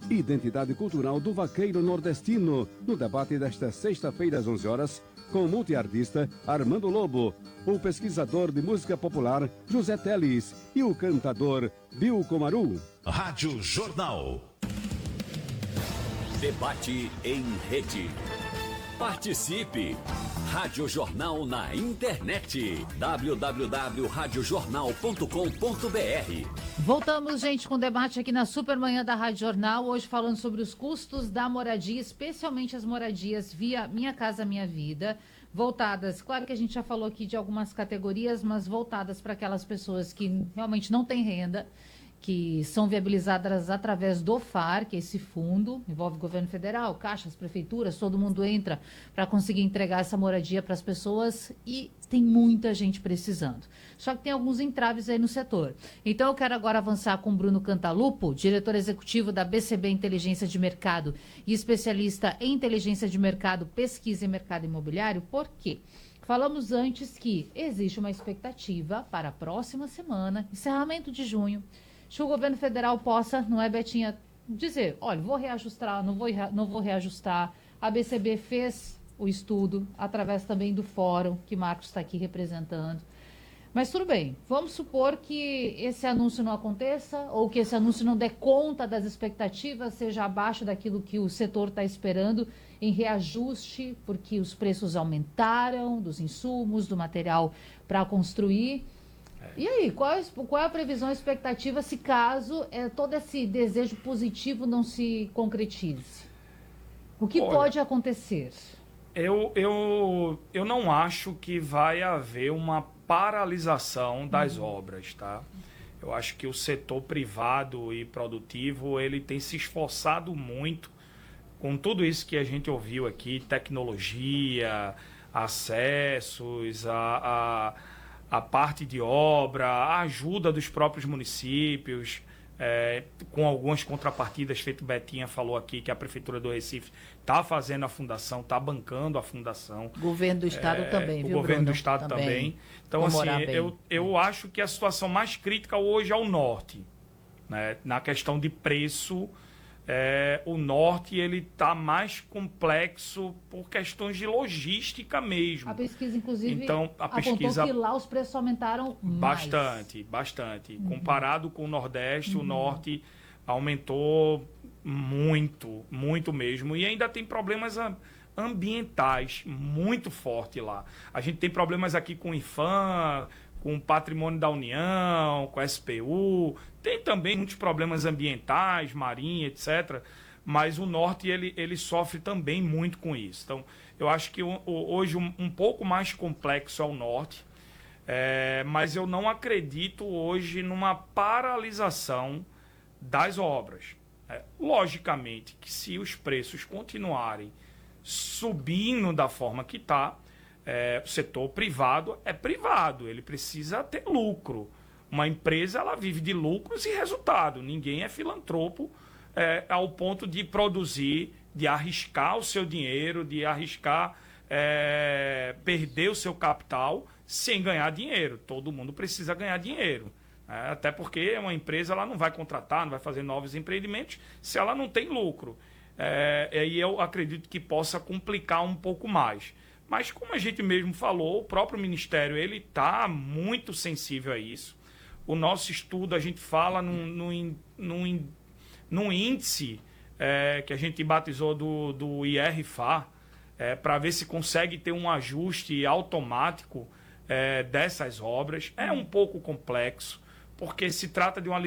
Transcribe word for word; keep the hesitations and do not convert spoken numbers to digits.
Identidade cultural do vaqueiro nordestino, no debate desta sexta-feira às onze horas, com o multiartista Armando Lobo, o pesquisador de música popular José Teles e o cantador Bill Comaru. Rádio Jornal. Debate em rede. Participe! Rádio Jornal na internet. w w w ponto rádio jornal ponto com ponto b r. Voltamos, gente, com o debate aqui na Supermanhã da Rádio Jornal. Hoje falando sobre os custos da moradia, especialmente as moradias via Minha Casa Minha Vida. Voltadas, claro que a gente já falou aqui de algumas categorias, mas voltadas para aquelas pessoas que realmente não têm renda, que são viabilizadas através do F A R, que é esse fundo, envolve governo federal, caixas, prefeituras, todo mundo entra para conseguir entregar essa moradia para as pessoas e tem muita gente precisando. Só que tem alguns entraves aí no setor. Então eu quero agora avançar com o Bruno Cantalupo, diretor executivo da B C B Inteligência de Mercado e especialista em inteligência de mercado, pesquisa e mercado imobiliário. Por quê? Falamos antes que existe uma expectativa para a próxima semana, encerramento de junho, que o governo federal possa, não é, Betinha, dizer, olha, vou reajustar, não vou, não vou reajustar. A B C B fez o estudo, através também do fórum, que Marcos está aqui representando. Mas tudo bem, vamos supor que esse anúncio não aconteça, ou que esse anúncio não dê conta das expectativas, seja abaixo daquilo que o setor está esperando em reajuste, porque os preços aumentaram, dos insumos, do material para construir. E aí, qual é, qual é a previsão, a expectativa, se caso é, todo esse desejo positivo não se concretize? O que Olha, pode acontecer? Eu, eu, eu não acho que vai haver uma paralisação das uhum. obras, tá? Eu acho que o setor privado e produtivo, ele tem se esforçado muito com tudo isso que a gente ouviu aqui, tecnologia, acessos, a... a a parte de obra, a ajuda dos próprios municípios, é, com algumas contrapartidas, feito Betinha falou aqui, que a Prefeitura do Recife está fazendo a fundação, está bancando a fundação. O governo do Estado é, também, o viu, O governo Bruno? do Estado também. também. Então, Vou assim, eu, eu acho que a situação mais crítica hoje é o Norte, né? Na questão de preço, É, o Norte ele está mais complexo por questões de logística mesmo. A pesquisa, inclusive, então, a apontou pesquisa, que lá os preços aumentaram mais. Bastante, bastante. Uhum. Comparado com o Nordeste, uhum. o Norte aumentou muito, muito mesmo. E ainda tem problemas ambientais muito fortes lá. A gente tem problemas aqui com o IFAM, com o Patrimônio da União, com a S P U, tem também muitos problemas ambientais, marinha, etcétera. Mas o Norte, ele, ele sofre também muito com isso. Então, eu acho que o, o, hoje um, um pouco mais complexo é o Norte, é, mas eu não acredito hoje numa paralisação das obras. É, logicamente que se os preços continuarem subindo da forma que está, É, o setor privado é privado, ele precisa ter lucro. Uma empresa, ela vive de lucros e resultado. Ninguém é filantropo é, ao ponto de produzir, de arriscar o seu dinheiro, de arriscar é, perder o seu capital sem ganhar dinheiro. Todo mundo precisa ganhar dinheiro. É, até porque uma empresa ela não vai contratar, não vai fazer novos empreendimentos se ela não tem lucro. É, e eu acredito que possa complicar um pouco mais. Mas, como a gente mesmo falou, o próprio Ministério ele está muito sensível a isso. O nosso estudo, a gente fala num, num, num, num índice é, que a gente batizou do, do I R F A, é, para ver se consegue ter um ajuste automático é, dessas obras. É um pouco complexo, porque se trata de uma